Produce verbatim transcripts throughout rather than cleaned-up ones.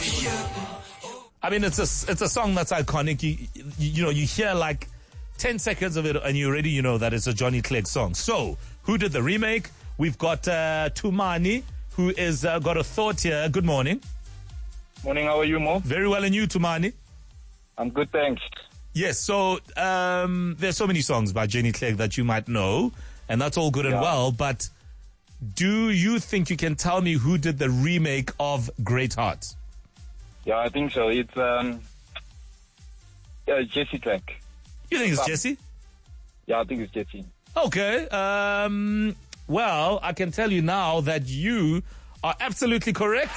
I mean, it's a, it's a song that's iconic. You, you, you know, you hear like ten seconds of it and you already, you know, that it's a Johnny Clegg song. So, who did the remake? We've got uh, Thumani, who is uh, got a thought here. Good morning. Morning, how are you, Mo? Very well, and you, Thumani? I'm good, thanks. Yes, so um, there's so many songs by Johnny Clegg that you might know, and that's all good and Yeah. well, but do you think you can tell me who did the remake of Great Heart? Yeah, I think so. It's um, yeah, it's Jesse Clegg. You think it's Jesse? Yeah, I think it's Jesse. Okay. Um, well, I can tell you now that you are absolutely correct.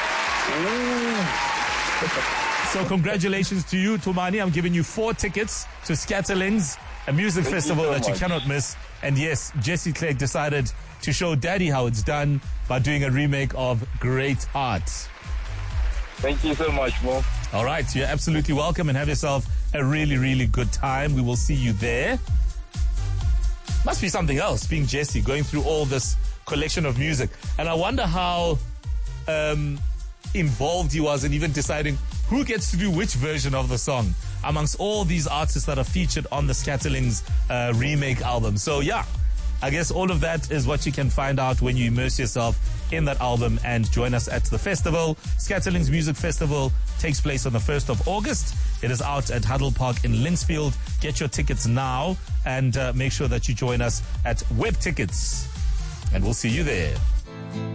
So congratulations to you, Thumani. I'm giving you four tickets to Scatterlings, a music Thank festival you so that you much. cannot miss. And yes, Jesse Clegg decided to show Daddy how it's done by doing a remake of Great Heart. Thank you so much, Mo. All right, you're absolutely welcome and have yourself a really, really good time. We will see you there. Must be something else, being Jesse, going through all this collection of music. And I wonder how um, involved he was in even deciding who gets to do which version of the song amongst all these artists that are featured on the Scatterlings uh, remake album. So yeah, I guess all of that is what you can find out when you immerse yourself in that album and join us at the festival. Scatterlings Music Festival takes place on the first of August. It is out at Huddle Park in Linksfield. Get your tickets now and uh, make sure that you join us at Web Tickets. And we'll see you there.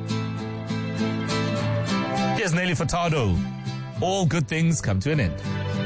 Here's Nelly Furtado. All good things come to an end.